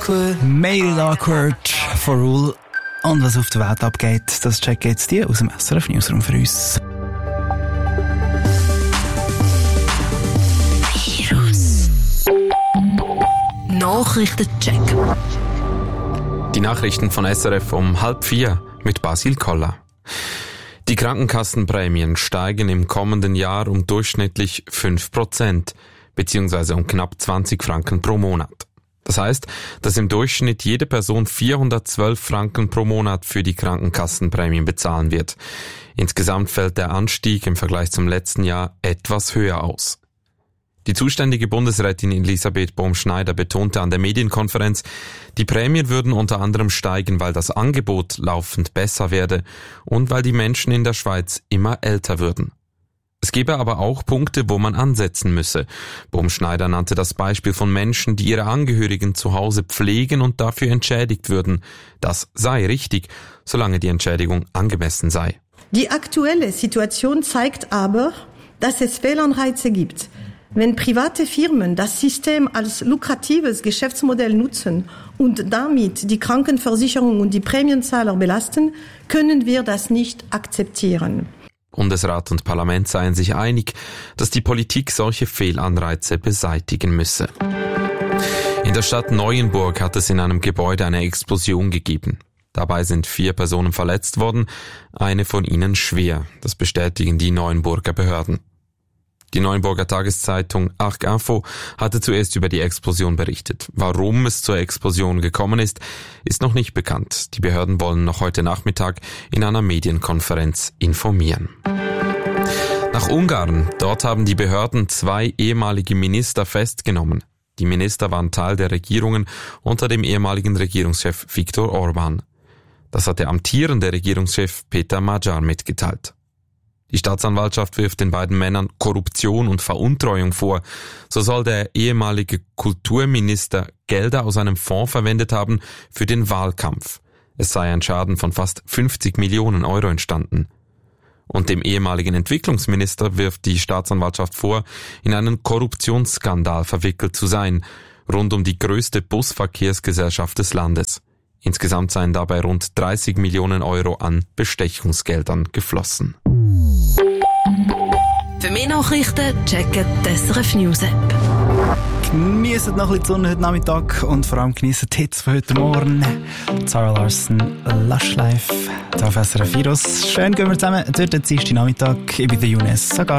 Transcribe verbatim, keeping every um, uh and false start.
awkward. Made it awkward for all. Und was auf der Welt abgeht, das checken jetzt die aus dem S R F Newsroom für uns. Virus. Nachrichtencheck. Die Nachrichten von S R F um halb vier mit Basil Koller. Die Krankenkassenprämien steigen im kommenden Jahr um durchschnittlich fünf Prozent, beziehungsweise um knapp zwanzig Franken pro Monat. Das heißt, dass im Durchschnitt jede Person vierhundertzwölf Franken pro Monat für die Krankenkassenprämien bezahlen wird. Insgesamt fällt der Anstieg im Vergleich zum letzten Jahr etwas höher aus. Die zuständige Bundesrätin Elisabeth Bohm-Schneider betonte an der Medienkonferenz, die Prämien würden unter anderem steigen, weil das Angebot laufend besser werde und weil die Menschen in der Schweiz immer älter würden. Es gebe aber auch Punkte, wo man ansetzen müsse. Bohm-Schneider nannte das Beispiel von Menschen, die ihre Angehörigen zu Hause pflegen und dafür entschädigt würden. Das sei richtig, solange die Entschädigung angemessen sei. Die aktuelle Situation zeigt aber, dass es Fehlanreize gibt. Wenn private Firmen das System als lukratives Geschäftsmodell nutzen und damit die Krankenversicherung und die Prämienzahler belasten, können wir das nicht akzeptieren. Bundesrat und Parlament seien sich einig, dass die Politik solche Fehlanreize beseitigen müsse. In der Stadt Neuenburg hat es in einem Gebäude eine Explosion gegeben. Dabei sind vier Personen verletzt worden, eine von ihnen schwer. Das bestätigen die Neuenburger Behörden. Die Neuenburger Tageszeitung Arc Info hatte zuerst über die Explosion berichtet. Warum es zur Explosion gekommen ist, ist noch nicht bekannt. Die Behörden wollen noch heute Nachmittag in einer Medienkonferenz informieren. Nach Ungarn. Dort haben die Behörden zwei ehemalige Minister festgenommen. Die Minister waren Teil der Regierungen unter dem ehemaligen Regierungschef Viktor Orbán. Das hat der amtierende Regierungschef Peter Magyar mitgeteilt. Die Staatsanwaltschaft wirft den beiden Männern Korruption und Veruntreuung vor. So soll der ehemalige Kulturminister Gelder aus einem Fonds verwendet haben für den Wahlkampf. Es sei ein Schaden von fast fünfzig Millionen Euro entstanden. Und dem ehemaligen Entwicklungsminister wirft die Staatsanwaltschaft vor, in einen Korruptionsskandal verwickelt zu sein, rund um die größte Busverkehrsgesellschaft des Landes. Insgesamt seien dabei rund dreißig Millionen Euro an Bestechungsgeldern geflossen. Für mehr Nachrichten checken die S R F News App. Geniessen noch ein bisschen die Sonne heute Nachmittag und vor allem geniessen die Hits von heute Morgen. Zara Larsson, Lush Life, da auf S R F Virus. Schön gehen wir zusammen durch den Dienstag Nachmittag. Ich bin der Younes Sagar.